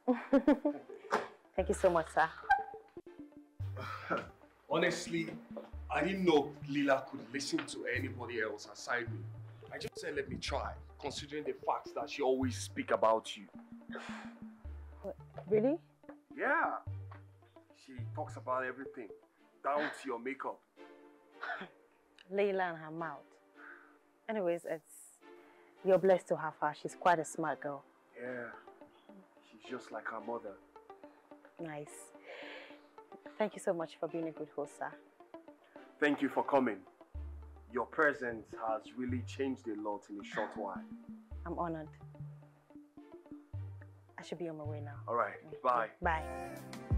Thank you so much, sir. Honestly, I didn't know Lila could listen to anybody else aside me. I just said let me try, considering the fact that she always speak about you. What, really? Yeah. She talks about everything, down to your makeup. Layla and her mouth. Anyways, you're blessed to have her. She's quite a smart girl. Yeah. She's just like her mother. Nice. Thank you so much for being a good host, sir. Thank you for coming. Your presence has really changed a lot in a short while. I'm honored. I should be on my way now. All right. Bye. Bye.